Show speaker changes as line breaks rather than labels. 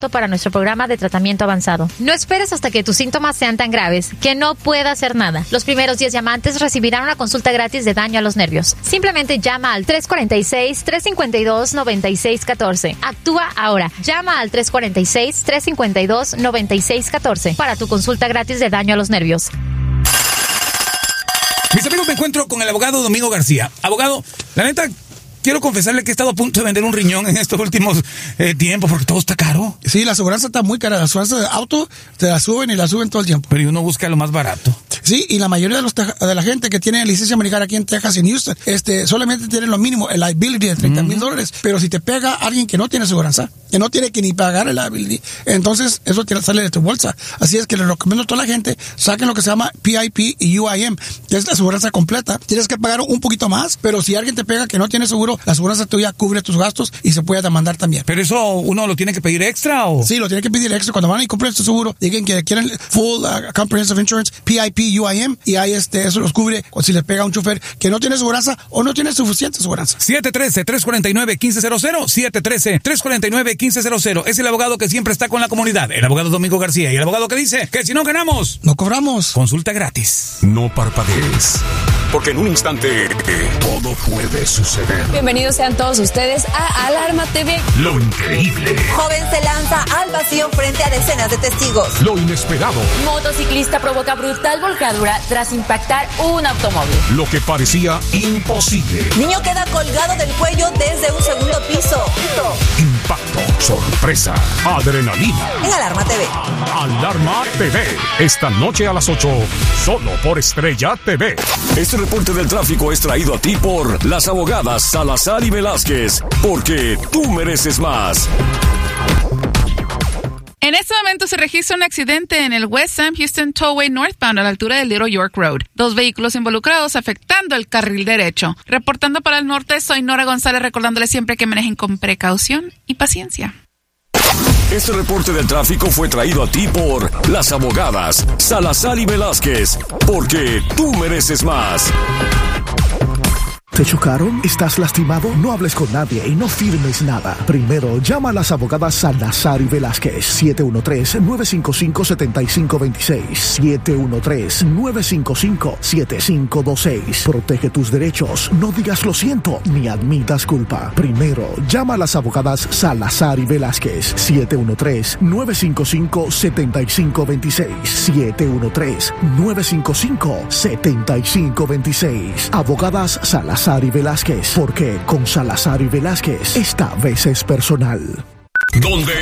para nuestro programa de tratamiento avanzado. No esperes hasta que tus síntomas sean tan graves que no pueda hacer nada. Los primeros 10 llamantes recibirán una consulta gratis de daño a los nervios. Simplemente llama al 346-352-9614. Actúa ahora. Llama al 346-352-9614 para tu consulta gratis de daño a los nervios.
Mis amigos, me encuentro con el abogado Domingo García. Abogado, la neta, quiero confesarle que he estado a punto de vender un riñón en estos últimos tiempos porque todo está caro.
Sí, la aseguranza está muy cara. La aseguranza de auto te la suben y la suben todo el tiempo.
Pero uno busca lo más barato.
Sí, y la mayoría de la gente que tiene licencia militar aquí en Texas y en Houston, solamente tienen lo mínimo, el liability de $30,000. Pero si te pega alguien que no tiene aseguranza, que no tiene que ni pagar el liability, entonces eso sale de tu bolsa. Así es que les recomiendo a toda la gente, saquen lo que se llama PIP y UIM, que es la aseguranza completa. Tienes que pagar un poquito más, pero si alguien te pega que no tiene seguro, la aseguranza tuya cubre tus gastos y se puede demandar también.
¿Pero eso uno lo tiene que pedir extra o...?
Sí, lo tiene que pedir extra. Cuando van y compren su seguro, digan que quieren full comprehensive insurance, PIP, UIM, y ahí eso los cubre o si les pega a un chofer que no tiene aseguranza o no tiene suficiente aseguranza.
713-349-1500, 713-349-1500. Es el abogado que siempre está con la comunidad, el abogado Domingo García, y el abogado que dice que si no ganamos,
no cobramos.
Consulta gratis.
No parpadees, porque en un instante todo puede suceder.
Bienvenidos sean todos ustedes a Alarma TV.
Lo increíble.
Joven se lanza al vacío frente a decenas de testigos.
Lo inesperado.
Motociclista provoca brutal volcadura tras impactar un automóvil.
Lo que parecía imposible.
Niño queda colgado del cuello desde un segundo piso.
Impacto, sorpresa, adrenalina.
En Alarma TV.
Alarma TV. Esta noche a las 8, solo por Estrella TV. Este reporte del tráfico es traído a ti por las abogadas Salazar y Velázquez, porque tú mereces más.
En este momento se registra un accidente en el West Sam Houston Tollway Northbound a la altura de Little York Road. 2 vehículos involucrados afectando el carril derecho. Reportando para el norte, soy Nora González, recordándole siempre que manejen con precaución y paciencia.
Este reporte del tráfico fue traído a ti por las abogadas Salazar y Velázquez, porque tú mereces más.
¿Te chocaron? ¿Estás lastimado? No hables con nadie y no firmes nada. Primero, llama a las abogadas Salazar y Velázquez. 713-955-7526. 713-955-7526. Protege tus derechos. No digas lo siento ni admitas culpa. Primero, llama a las abogadas Salazar y Velázquez. 713-955-7526. 713-955-7526. Abogadas Salazar y Velázquez, porque con Salazar y Velázquez esta vez es personal.
Donde